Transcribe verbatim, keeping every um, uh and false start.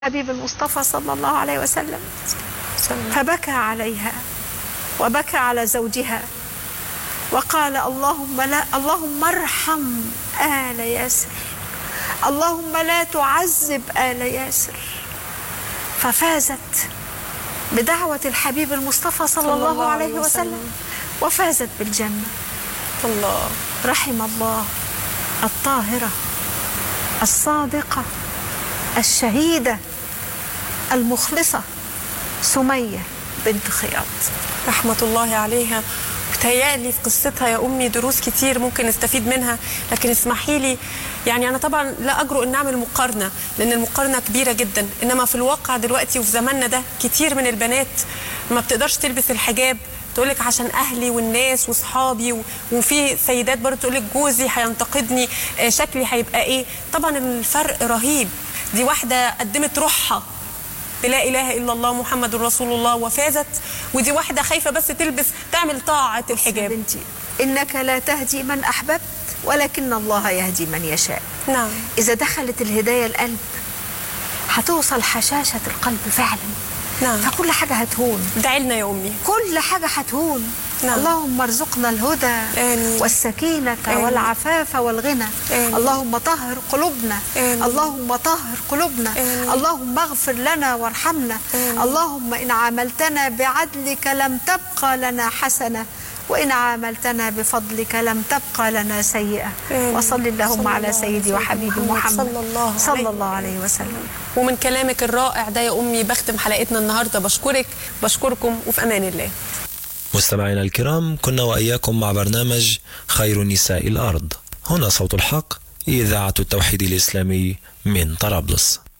حبيب المصطفى صلى الله عليه وسلم، فبكى عليها وبكى على زوجها وقال اللهم لا اللهم ارحم آل ياسر، اللهم لا تعذب آل ياسر. ففازت بدعوة الحبيب المصطفى صلى, صلى الله, الله عليه وسلم, وسلم وفازت بالجنة. الله رحم الله الطاهرة الصادقة الشهيدة المخلصة سمية بنت خياط رحمة الله عليها. بتهيألي في قصتها يا أمي دروس كتير ممكن نستفيد منها، لكن اسمحي لي يعني أنا طبعا لا أجرؤ أن نعمل مقارنة لأن المقارنة كبيرة جدا، إنما في الواقع دلوقتي وفي زماننا ده كتير من البنات ما بتقدرش تلبس الحجاب، تقولك عشان أهلي والناس وصحابي، وفي سيدات برضه تقولك جوزي هينتقدني، شكلي هيبقى إيه. طبعا الفرق رهيب. دي واحدة قدمت روحها بلا إله إلا الله محمد رسول الله وفازت، ودي واحدة خايفة بس تلبس تعمل طاعة الحجاب. بنتي إنك لا تهدي من أحببت ولكن الله يهدي من يشاء. نعم. إذا دخلت الهداية القلب هتوصل حشاشة القلب فعلا. نعم. فكل حاجة هتهون. ادعي لنا يا أمي. كل حاجة هتهون. نعم. اللهم ارزقنا الهدى آمين. والسكينة آمين. والعفاف والغنى آمين. اللهم طهر قلوبنا آمين. اللهم طهر قلوبنا آمين. اللهم اغفر لنا وارحمنا آمين. اللهم إن عاملتنا بعدلك لم تبقى لنا حسنة، وإن عاملتنا بفضلك لم تبقى لنا سيئة. وصل اللهم على سيدي وحبيبي محمد صلى الله, صلى الله عليه وسلم. ومن كلامك الرائع ده يا أمي بختم حلقتنا النهاردة. بشكرك بشكركم وفي أمان الله. مستمعينا الكرام، كنا وإياكم مع برنامج خير نساء الأرض. هنا صوت الحق، إذاعة التوحيد الإسلامي من طرابلس.